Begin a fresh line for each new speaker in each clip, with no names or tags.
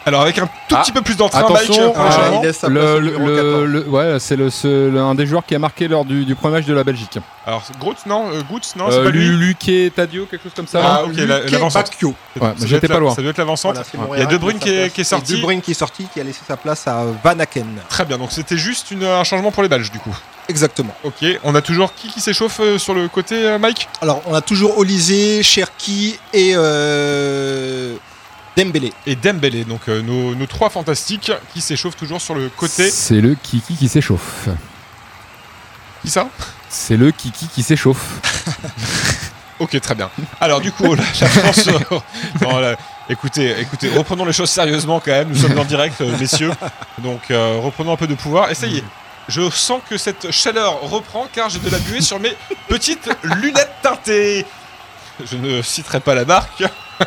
Alors avec un tout petit peu plus d'entrain,
attention,
Mike.
il laisse sa place au numéro 14.
Ouais, c'est un des joueurs qui a marqué lors du premier match de la Belgique.
Alors Gouts, non, c'est pas lui.
Luque Tadio, quelque chose comme ça.
Ah ok, l'avancante.
Bakio.
Ouais, j'étais pas loin.
Ça doit être l'avancante.
Voilà,
Il y a De Bruyne qui est sorti.
De Bruyne qui est sorti, qui a laissé sa place à Van Aken.
Très bien, donc c'était juste un changement pour les Belges du coup.
Exactement.
Ok, on a toujours qui s'échauffe sur le côté, Mike?
Alors, on a toujours Olysée, Cherki et Dembélé.
Et Dembélé, donc nos trois fantastiques qui s'échauffent toujours sur le côté.
C'est le Kiki qui s'échauffe.
Qui ça?
C'est le Kiki qui s'échauffe.
Ok, très bien. Alors du coup, la France... non, là, écoutez, reprenons les choses sérieusement quand même. Nous sommes en direct, messieurs. Donc reprenons un peu de pouvoir. Et ça y est, je sens que cette chaleur reprend car j'ai de la buée sur mes petites lunettes teintées. Je ne citerai pas la marque.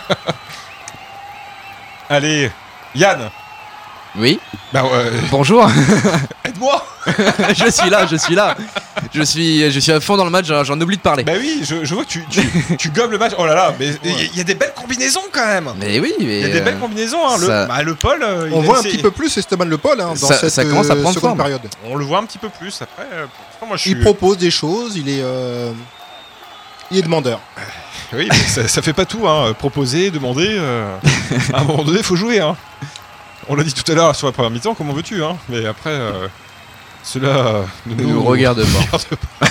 Allez, Yann.
Oui.
Bonjour.
Bonjour.
Aide-moi.
Je suis là. Je suis à fond dans le match, j'en oublie de parler.
Bah oui, je vois que tu gobes le match. Oh là là, mais il y a des belles combinaisons quand même.
Mais oui, mais
Il y a des belles combinaisons. Hein. Le Paul.
On voit un petit peu plus Esteban Le Paul dans cette
ça commence à prendre
seconde
forme.
période.
On le voit un petit peu plus. Après, moi,
Il propose des choses, il est demandeur.
Oui, mais ça fait pas tout. Hein. Proposer, demander. À un moment donné, il faut jouer. Hein. On l'a dit tout à l'heure sur la première mi-temps, comment veux-tu hein. Mais après, cela
ne nous regarde pas.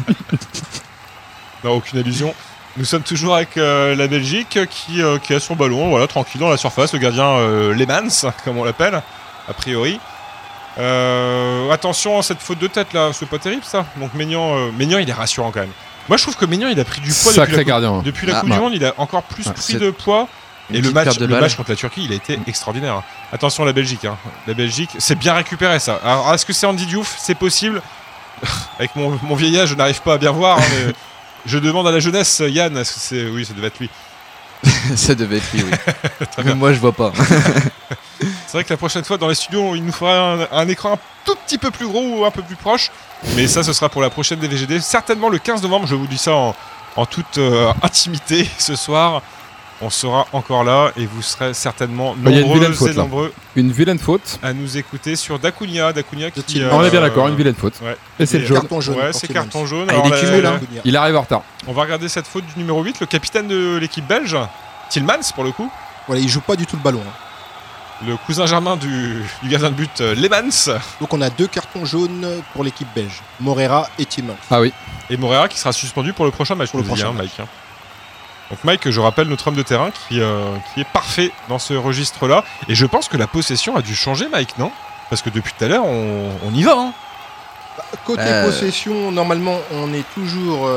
Non, aucune allusion. Nous sommes toujours avec la Belgique qui a son ballon, voilà, tranquille dans la surface. Le gardien Lemans, comme on l'appelle, a priori. Attention à cette faute de tête là, c'est pas terrible ça. Donc Maignan, il est rassurant quand même. Moi je trouve que Maignan il a pris du poids depuis la Coupe du Monde, il a encore plus pris de poids. Et le match contre la Turquie, il a été extraordinaire. Attention la Belgique. Hein. La Belgique, c'est bien récupéré ça. Alors est-ce que c'est Andy Diouf? C'est possible. Avec mon vieil âge, je n'arrive pas à bien voir. Hein, mais je demande à la jeunesse, Yann, est-ce que c'est... Oui, ça devait être lui.
Ça devait être lui, oui. Même moi, je vois pas.
C'est vrai que la prochaine fois, dans les studios, il nous fera un écran un tout petit peu plus gros ou un peu plus proche. Mais ça, ce sera pour la prochaine DVGD. Certainement le 15 novembre, je vous dis ça en toute intimité ce soir. On sera encore là et vous serez certainement nombreux
une vilaine faute
à nous écouter sur Dacunia qui...
on est bien d'accord, une vilaine faute.
Ouais.
Et c'est le jaune.
Carton jaune.
Ouais, c'est carton jaune.
Il est cumulé, hein. Il arrive en retard.
On va regarder cette faute du numéro 8, le capitaine de l'équipe belge, Tillmans pour le coup.
Voilà, il joue pas du tout le ballon. Hein.
Le cousin germain du gardien de but, Lemans.
Donc on a 2 cartons jaunes pour l'équipe belge, Moreira et Tillmans.
Ah oui.
Et Moreira qui sera suspendu pour le prochain match. Mike. Donc Mike, je rappelle notre homme de terrain qui est parfait dans ce registre-là. Et je pense que la possession a dû changer, Mike, non? Parce que depuis tout à l'heure, on y va. Hein.
Côté possession, normalement, on est toujours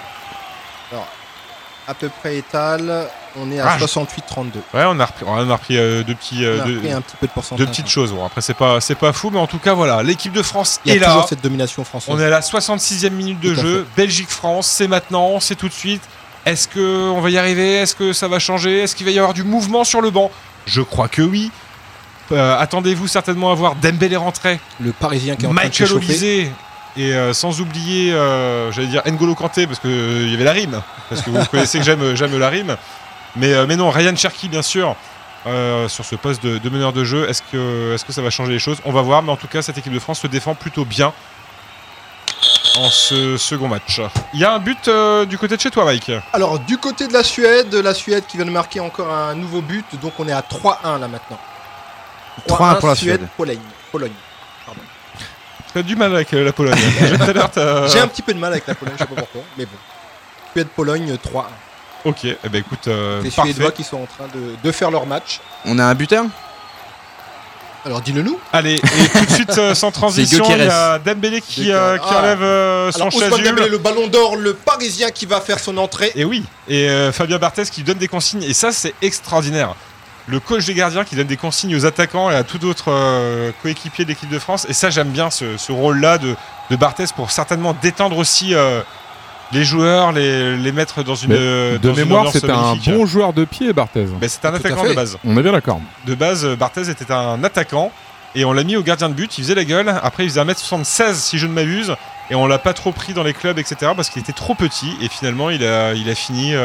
à peu près étal. On est à 68-32.
Ouais, on a repris un petit peu de pourcentage. De petites choses. Bon, après, c'est pas fou, mais en tout cas, voilà, l'équipe de France est là.
Il y a toujours cette domination française.
On est à la 66e minute de jeu. Belgique-France, c'est maintenant, c'est tout de suite. Est-ce qu'on va y arriver? Est-ce que ça va changer? Est-ce qu'il va y avoir du mouvement sur le banc? Je crois que oui. Attendez-vous certainement à voir Dembélé rentrer.
Le Parisien qui est en train de
Michael Olysée. Et sans oublier, j'allais dire N'Golo Kanté, parce qu'il y avait la rime. Parce que vous connaissez que j'aime la rime. Mais non, Ryan Cherki, bien sûr, sur ce poste de meneur de jeu. Est-ce que ça va changer les choses? On va voir. Mais en tout cas, cette équipe de France se défend plutôt bien en ce second match. Il y a un but du côté de chez toi, Mike.
Alors, du côté de la Suède qui vient de marquer encore un nouveau but. Donc, on est à 3-1 là maintenant.
3-1 pour la Suède.
Pologne.
Pardon. Tu as du mal avec la Pologne.
J'ai un petit peu de mal avec la Pologne, je sais pas pourquoi. Mais bon. Suède-Pologne 3-1.
Ok, eh ben écoute,
les Suédois qui sont en train de faire leur match.
On a un buteur?
Alors dis-le nous.
Allez, et tout de suite sans transition, il y a Dembélé qui enlève son chasuble.
Dembélé, le ballon d'or, le Parisien qui va faire son entrée.
Et oui, et Fabien Barthez qui donne des consignes, et ça c'est extraordinaire. Le coach des gardiens qui donne des consignes aux attaquants et à tout autre coéquipier de l'équipe de France, et ça j'aime bien ce rôle-là de Barthez pour certainement détendre aussi les joueurs, les mettre dans une
de mémoire, c'était un bon joueur de pied, Barthez.
C'est un attaquant de base.
On est bien d'accord.
De base, Barthez était un attaquant et on l'a mis au gardien de but. Il faisait la gueule. Après, il faisait 1m76 si je ne m'abuse. Et on l'a pas trop pris dans les clubs, etc. parce qu'il était trop petit. Et finalement, il a fini